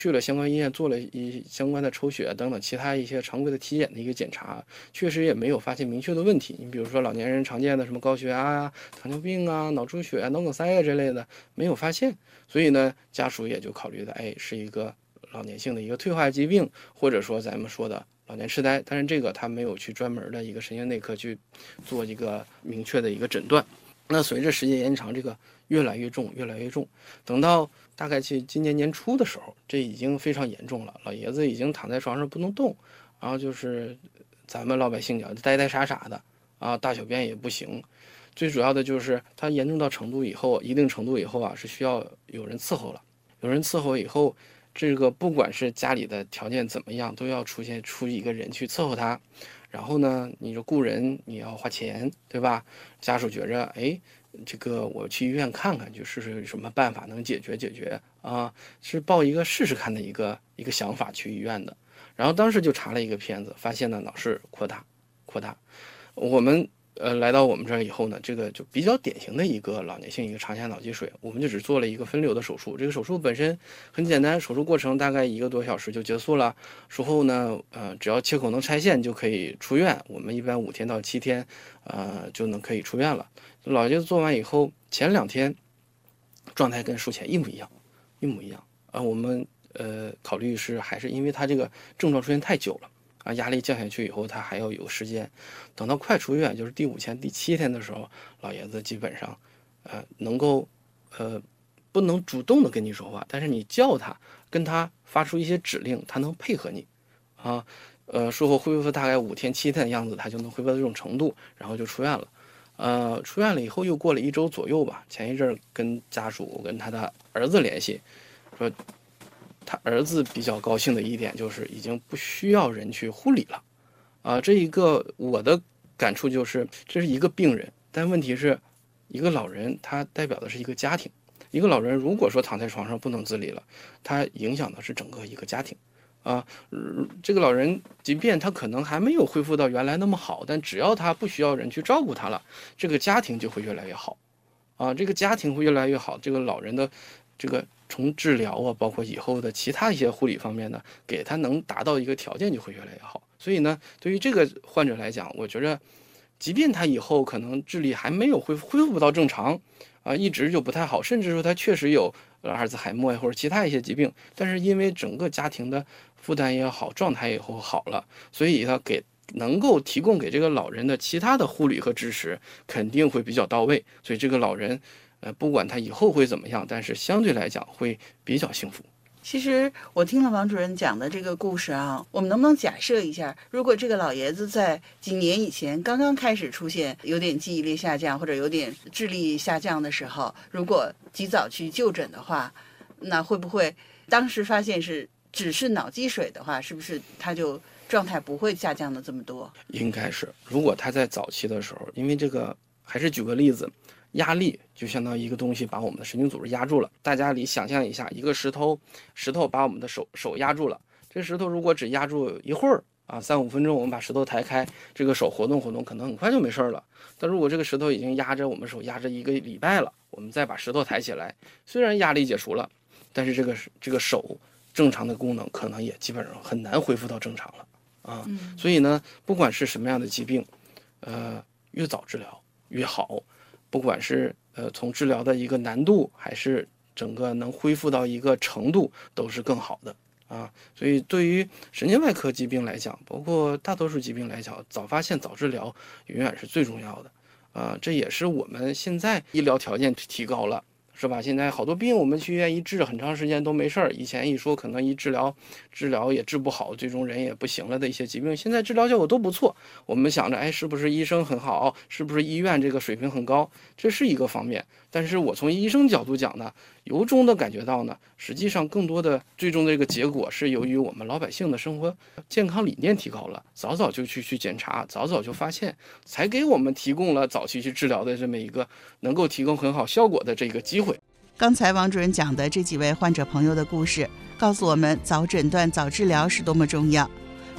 去了相关医院做了相关的抽血等等其他一些常规的体检的一个检查，确实也没有发现明确的问题。你比如说老年人常见的什么高血压啊、糖尿病啊、脑出血啊、脑梗塞啊之类的没有发现，所以呢，家属也就考虑的，是一个老年性的一个退化疾病，或者说咱们说的老年痴呆。但是这个他没有去专门的一个神经内科去做一个明确的一个诊断。那随着时间延长，这个越来越重，越来越重。等到大概去今年年初的时候，这已经非常严重了，老爷子已经躺在床上不能动，然后就是咱们老百姓讲呆呆傻傻的啊，大小便也不行。最主要的就是他严重到一定程度以后啊，是需要有人伺候了。有人伺候以后，这个不管是家里的条件怎么样，都要出一个人去伺候他。然后呢，你这雇人你要花钱，对吧？家属觉着，这个我去医院看看，就试试有什么办法能解决啊，是抱一个试试看的一个想法去医院的。然后当时就查了一个片子，发现呢脑室扩大。我们来到我们这儿以后呢，这个就比较典型的一个老年性一个肠下脑积水，我们就只做了一个分流的手术。这个手术本身很简单，手术过程大概1个多小时就结束了。术后呢，只要切口能拆线就可以出院。我们一般5天到7天，就可以出院了。老爷子做完以后，前2天状态跟术前一模一样。我们考虑还是因为他这个症状出现太久了。压力降下去以后，他还要有时间，等到快出院，就是第5天、第7天的时候，老爷子基本上，能够，不能主动的跟你说话，但是你叫他，跟他发出一些指令，他能配合你，啊，术后恢复大概5天、7天的样子，他就能恢复到这种程度，然后就出院了。出院了以后又过了1周左右吧，前一阵儿跟家属跟他的儿子联系，说。他儿子比较高兴的一点就是已经不需要人去护理了，这一个我的感触就是这是一个病人，但问题是一个老人，他代表的是一个家庭。一个老人如果说躺在床上不能自理了，他影响的是整个一个家庭这个老人即便他可能还没有恢复到原来那么好，但只要他不需要人去照顾他了，这个家庭就会越来越好这个家庭会越来越好，这个老人的这个从治疗包括以后的其他一些护理方面呢，给他能达到一个条件就会越来越好。所以呢，对于这个患者来讲，我觉着，即便他以后可能智力还没有恢复不到正常一直就不太好，甚至说他确实有阿尔兹海默或者其他一些疾病，但是因为整个家庭的负担也好，状态以后好了，所以他能够提供给这个老人的其他的护理和支持肯定会比较到位，所以这个老人。不管他以后会怎么样，但是相对来讲会比较幸福。 其实我听了王主任讲的这个故事我们能不能假设一下，如果这个老爷子在几年以前刚刚开始出现有点记忆力下降或者有点智力下降的时候，如果及早去就诊的话，那会不会当时发现只是脑积水的话，是不是他就状态不会下降的这么多？ 应该是，如果他在早期的时候，因为这个还是举个例子。压力就相当于一个东西把我们的神经组织压住了。大家想象一下，一个石头把我们的手压住了。这石头如果只压住一会儿3-5分钟，我们把石头抬开，这个手活动活动，可能很快就没事了。但如果这个石头已经压着我们手压着1个礼拜了，我们再把石头抬起来，虽然压力解除了，但是这个手正常的功能可能也基本上很难恢复到正常了所以呢，不管是什么样的疾病，越早治疗越好。不管是从治疗的一个难度，还是整个能恢复到一个程度，都是更好的所以对于神经外科疾病来讲，包括大多数疾病来讲，早发现早治疗永远是最重要的这也是我们现在医疗条件提高了。是吧？现在好多病我们去医院一治很长时间都没事儿，以前一说可能一治疗也治不好，最终人也不行了的一些疾病，现在治疗效果都不错。我们想着，是不是医生很好？是不是医院这个水平很高？这是一个方面。但是我从医生角度讲呢，由衷的感觉到呢，实际上更多的最终的这个结果是由于我们老百姓的生活健康理念提高了，早早就去检查，早早就发现，才给我们提供了早期去治疗的这么一个能够提供很好效果的这个机会。 刚才王主任讲的这几位患者朋友的故事，告诉我们早诊断、早治疗是多么重要。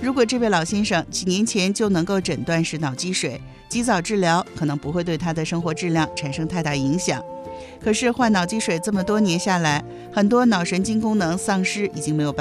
如果这位老先生几年前就能够诊断是脑积水，及早治疗可能不会对他的生活质量产生太大影响。可是患脑积水这么多年下来，很多脑神经功能丧失已经没有办法